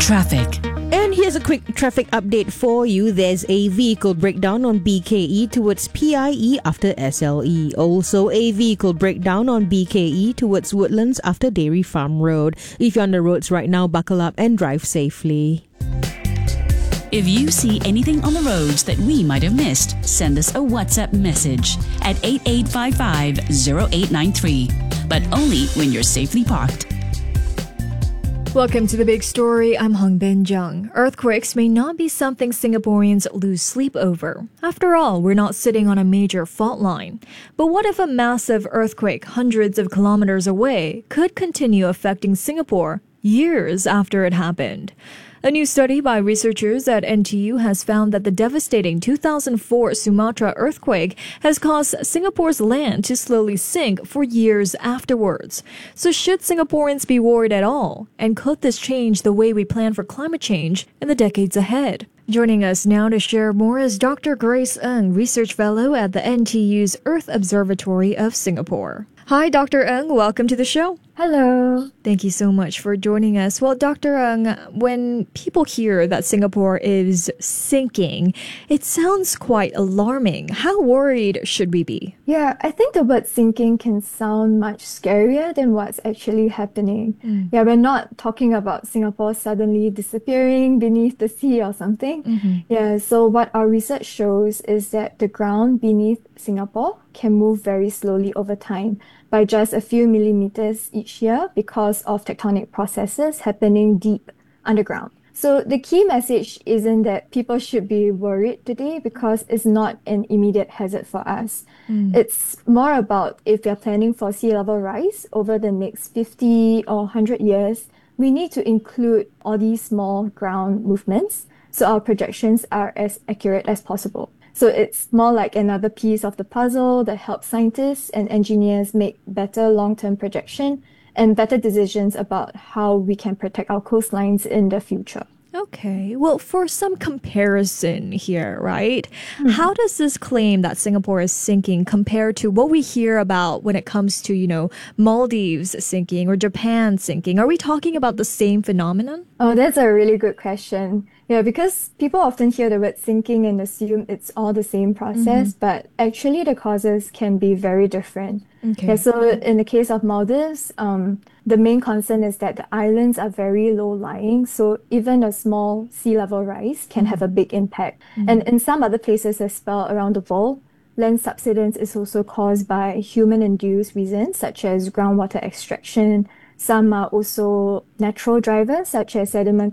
Traffic. And here's a quick traffic update for you. There's a vehicle breakdown on BKE towards PIE after SLE. Also, a vehicle breakdown on BKE towards Woodlands after Dairy Farm Road. If you're on the roads right now, buckle up and drive safely. If you see anything on the roads that we might have missed, send us a WhatsApp message at 8855-0893. But only when you're safely parked. Welcome to The Big Story. I'm Hong Bin Jung. Earthquakes may not be something Singaporeans lose sleep over. After all, we're not sitting on a major fault line. But what if a massive earthquake hundreds of kilometers away could continue affecting Singapore years after it happened? A new study by researchers at NTU has found that the devastating 2004 Sumatra earthquake has caused Singapore's land to slowly sink for years afterwards. So should Singaporeans be worried at all? And could this change the way we plan for climate change in the decades ahead? Joining us now to share more is Dr. Grace Ng, Research Fellow at the NTU's Earth Observatory of Singapore. Hi, Dr. Ng. Welcome to the show. Hello. Thank you so much for joining us. Well, Dr. Ng, when people hear that Singapore is sinking, it sounds quite alarming. How worried should we be? Yeah, I think the word sinking can sound much scarier than what's actually happening. Yeah, we're not talking about Singapore suddenly disappearing beneath the sea or something. Yeah, so what our research shows is that the ground beneath Singapore can move very slowly over time by just a few millimeters each year because of tectonic processes happening deep underground. So the key message isn't that people should be worried today because it's not an immediate hazard for us. It's more about if you're planning for sea level rise over the next 50 or 100 years, we need to include all these small ground movements so our projections are as accurate as possible. So it's more like another piece of the puzzle that helps scientists and engineers make better long-term projection and better decisions about how we can protect our coastlines in the future. Okay, well, for some comparison here, right? How does this claim that Singapore is sinking compare to what we hear about when it comes to, Maldives sinking or Japan sinking? Are we talking about the same phenomenon? Oh, that's a really good question. Yeah, because people often hear the word sinking and assume it's all the same process, but actually the causes can be very different. Okay. Yeah, so in the case of Maldives, the main concern is that the islands are very low-lying, so even a small sea level rise can have a big impact. And in some other places as well around the world, land subsidence is also caused by human-induced reasons such as groundwater extraction. Some are also natural drivers such as sediment